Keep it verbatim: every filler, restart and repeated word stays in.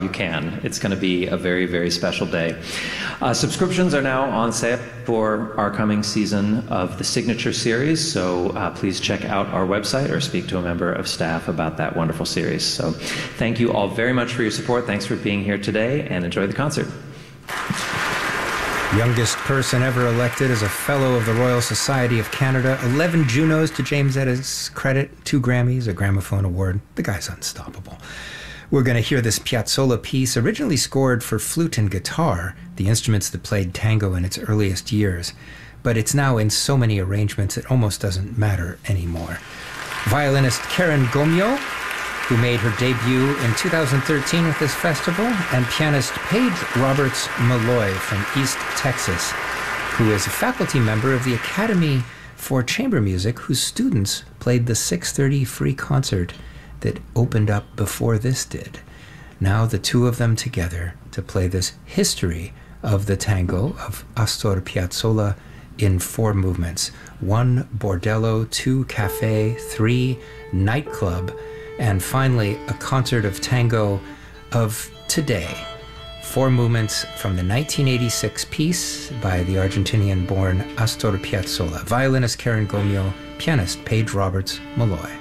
you can. It's going to be a very, very special day. Uh, subscriptions are now on sale for our coming season of the Signature Series, so uh, please check out our website or speak to a member of staff about that wonderful series. So thank you all very much for your support. Thanks for being here today, and enjoy the concert. Youngest person ever elected as a Fellow of the Royal Society of Canada. eleven Junos to James Etta's credit, two Grammys, a Gramophone Award. The guy's unstoppable. We're going to hear this Piazzolla piece, originally scored for flute and guitar, the instruments that played tango in its earliest years. But it's now in so many arrangements it almost doesn't matter anymore. Violinist Karen Gomio, who made her debut in two thousand thirteen with this festival, and pianist Paige Roberts Malloy from East Texas, who is a faculty member of the Academy for Chamber Music, whose students played the six thirty free concert that opened up before this did. Now the two of them together to play this history of the tango of Astor Piazzolla in four movements. One, bordello, two, cafe, three, nightclub, and finally a concert of tango of today. Four movements from the nineteen eighty-six piece by the Argentinian-born Astor Piazzolla. Violinist Karen Gomio, pianist Paige Roberts Malloy.